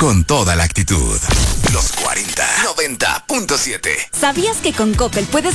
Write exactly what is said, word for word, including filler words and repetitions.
con toda la actitud. Los cuarenta, noventa punto siete. ¿Sabías que con Coppel puedes